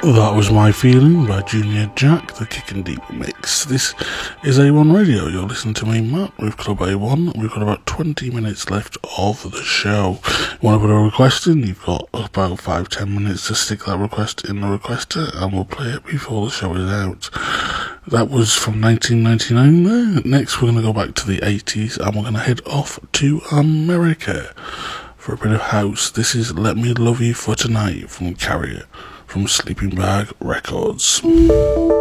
That was My Feeling by Junior Jack, the Kickin' Deep mix. This is A1 Radio. You're listening to me, Matt, with Club A1. We've got about 20 minutes left of the show. You want to put a request in? You've got about 5-10 minutes to stick that request in the requester, and we'll play it before the show is out. That was from 1999 there. Next, we're going to go back to the 80s, and we're going to head off to America for a bit of house. This is Let Me Love You for Tonight from Carrier, from Sleeping Bag Records.